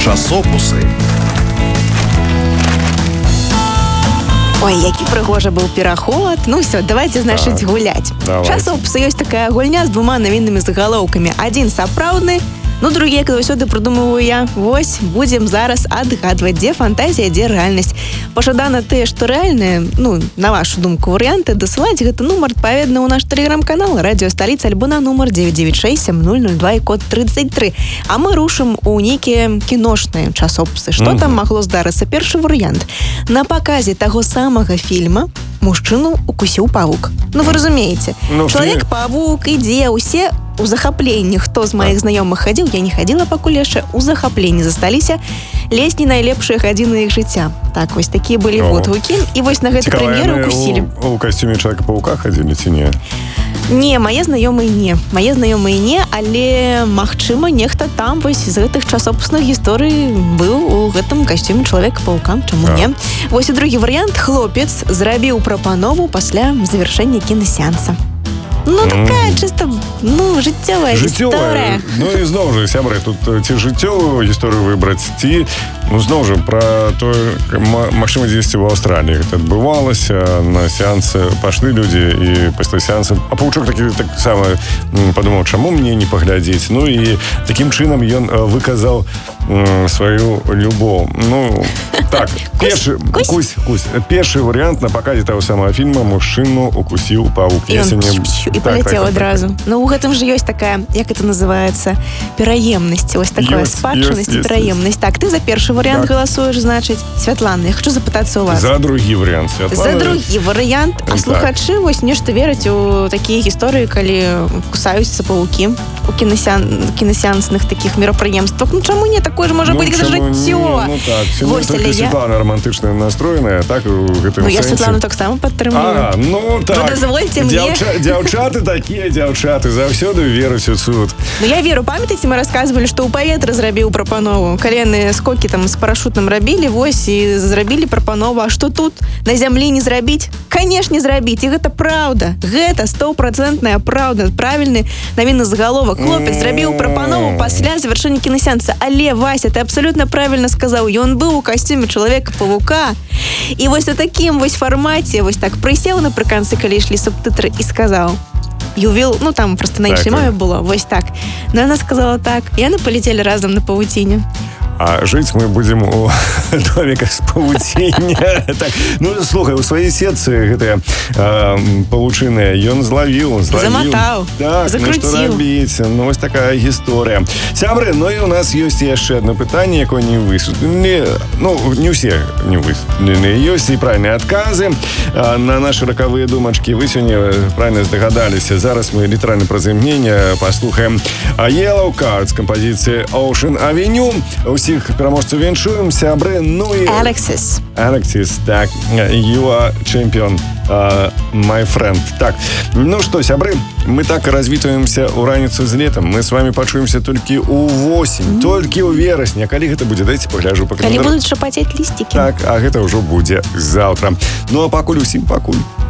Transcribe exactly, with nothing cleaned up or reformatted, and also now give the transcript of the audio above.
Часопусы. Ой, які прыгожа быў пераход. Ну все, давайте, значыць, Так. гуляць. Давайте. Часопусы ёсць такая гульня з двума навіннымі загалоўкамі. Адзін сапраўдны, ну другі, як заўсёды прыдумываю я. Вось, будзем зараз адгадваць, дзе фантазія, дзе рэальнасць. Пажадана тыя, што рэальныя, ну, на вашу думку, варыянты, дасылаць гэты нумар адпаведна ў наш тэлеграм-канал Радіо Сталіца альбо на нумар девять девять шесть семь ноль ноль два і код тридцать три. А мы рушым у нейкія кіношныя часопусы. Што там магло здарыцца? Першы варыянт. На паказе таго самага фільма мужчыну укусіў павук. Ну, вы разумееце. Ну, Чалавек-павук ідзе, усе у захапленні. Хто з маіх знаёмых хадзіў, я не хадзіла пакуль яшчэ, у захапленні засталіся. Ледзь не найлепшыя гадзіны іх жыцця. Так, вось такія былі О. водгукі. І вось на гэты прэм'еру укусілі. У, у касцюме Чалавека-паука хадзілі ці не? Не, мае знаёмыя не. Мае знаёмыя не, але, магчыма, нехта там вось з гэтых часопусных гісторый быў у гэтым касцюме Чалавека-паука. Чаму А. не? Вось і другі варыянт. Хлопец зрабіў прапанову пасля завяршэння кінасеанса. Ну, такая чыста, ну, жыццёвая гісторыя. Ну і зноў жа, сябры, тут ці жыццёвую гісторыю выбраць, ці, ну, зноў жа, пра тое, магчыма, дзесьці ў Аўстраліі гэта адбывалася, на сеансы пайшлі людзі, і пасля сеанса, а павучок такі так сама падумаў, чаму мне не паглядзець? Ну і такім чынам ён выказаў сваю любоў. Ну, так, першы, кусь, кусь, першы варыянт на паказе таго самага фільма «Мужчыну укусіў павук». І ён і паляцеў адразу. Ну, у гэтым жа ёсць такая, як это называецца, пераемнасць. Вось такая спадчыннасць і пераемнасць. Так, ты за першы варыянт галасуеш, значыць. Святлана, я хочу запытацца у вас. За другі варыянт, Святлана. За другі варыянт. А слухачы вось нешта вераць у такія гісторыі, калі кусаюцца павукі у кінасеансных такіх мерапрыемствах. Ну, чаму не? Такое ж можа быць, гэта жыццё. Ну, так. Толькі Святлана романтычна настроеная, так, у гэтым сэнсе. Ну, я Святлану таксама падтрымліваю. А, ну, так. Ну, дазвольце мне. Дзяўчаты такія, дзяўчаты, заўсёды веруць у цуд. Ну, я веру. Памятаеце, мы расказвалі, што ў паветра зрабіў прапанову. Калі яны скокі там з парашутам рабілі, вось, і зрабілі прапанову. А што тут на зямлі не зрабіць? Канешне, зрабіць. І гэта праўда. Гэта стопроцентная праўда. Правільны навінны загаловак. Хлопец зрабіў прапанову пасля завяршэння кінасеанса. Але, Вася, ты абсолютно правильно сказаў. Ён быў у касцюме Чалавека-павука. І вось у такім вось фармаце, вось так, прысеў напрыканцы, калі ішлі субтытры, і сказаў. You will, ну там просто на іншай мове было, вось так. Но яна сказала так, і яны палетелі разам на павуціне. А жыць мы будзем у доміках з павуціння. Так, ну, слухай, у сваёй сетцы гэтыя павучыныя ён злавіў, злавіў. Заматаў, так, закруціў. Ну, што рабіць? Ну, ось такая гісторыя. Сябры, ну і у нас ёсць яшчэ одно пытанне, якое не высветлены. Ну, не ўсе не высветлены. Ёсць і правільныя адказы на нашы ракавыя думачкі. Вы сёння правільна здагадаліся. Зараз мы літаральна праз імгненне паслухаем Yellow Card з кампазіцыі Ocean Avenue. Усіх пераможцаў віншуем, сябры, ну і... Alexis. Alexis, так, you are champion, uh, my friend. Так, ну што, сябры, мы так развітваемся ў раніцу з летам. Мы с вами пачуемся толькі ў восень, mm. толькі ў верасні. А калі гэта будзе, дайце пагляжу па календару. Калі будуць шапацець лісцікі. Так, а гэта ўжо будзе заўтра. Ну а пакуль усім пакуль.